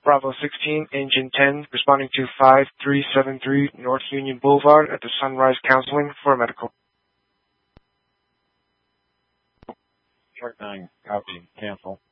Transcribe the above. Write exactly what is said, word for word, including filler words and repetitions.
Bravo sixteen, Engine ten, responding to five three seven three North Union Boulevard at the Sunrise Counseling for a medical. Track nine, copy, cancel.